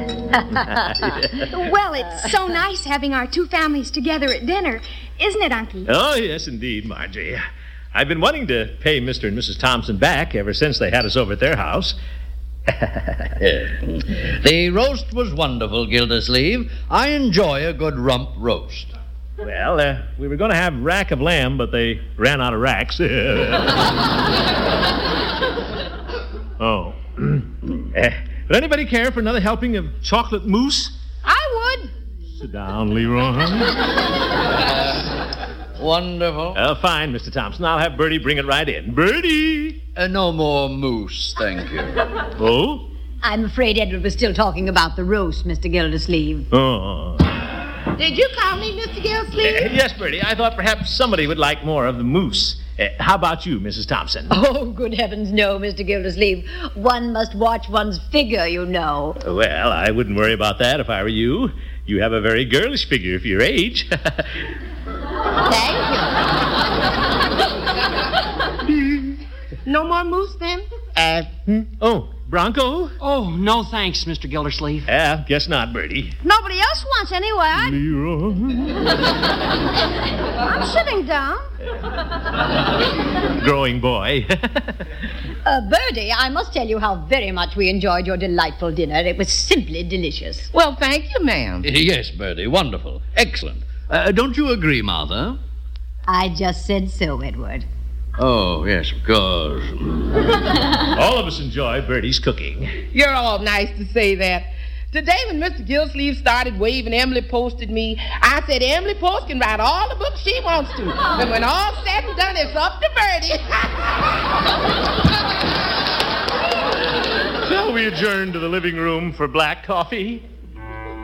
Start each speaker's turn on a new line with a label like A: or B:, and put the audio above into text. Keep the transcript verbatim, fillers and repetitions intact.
A: Well, it's so nice having our two families together at dinner, isn't it, Unky?
B: Oh, yes, indeed, Margie. I've been wanting to pay Mister and Missus Thompson back ever since they had us over at their house.
C: The roast was wonderful, Gildersleeve. I enjoy a good rump roast.
B: Well, uh, we were going to have rack of lamb, but they ran out of racks. Oh. uh, would anybody care for another helping of chocolate mousse?
A: I would.
B: Sit down, Leroy.
C: uh, wonderful.
B: Uh, fine, Mister Thompson. I'll have Bertie bring it right in. Bertie!
C: Uh, no more mousse, thank you.
B: Oh?
D: I'm afraid Edward was still talking about the roast, Mister Gildersleeve.
B: Oh.
E: Did you call me, Mister Gildersleeve?
B: Uh, yes, Bertie. I thought perhaps somebody would like more of the mousse. Uh, how about you, Missus Thompson?
D: Oh, good heavens, no, Mister Gildersleeve. One must watch one's figure, you know.
B: Well, I wouldn't worry about that if I were you. You have a very girlish figure for your age.
D: Thank
E: you. No more mousse, then?
B: Uh, hmm? Oh, Bronco?
F: Oh, no thanks, Mister Gildersleeve.
B: Yeah, guess not, Bertie.
A: Nobody else wants any, what?
B: Leroy.
A: I'm sitting down.
B: Growing boy.
D: uh, Bertie, I must tell you how very much we enjoyed your delightful dinner. It was simply delicious.
E: Well, thank you, ma'am.
C: Yes, Bertie, wonderful. Excellent. Uh, don't you agree, Martha?
D: I just said so, Edward.
C: Oh, yes, of course.
B: All of us enjoy Bertie's cooking.
E: You're all nice to say that. Today, when Mister Gildersleeve started waving Emily Post at me, I said Emily Post can write all the books she wants to. And when all's said and done, it's up to Bertie.
B: Shall we adjourn to the living room for black coffee?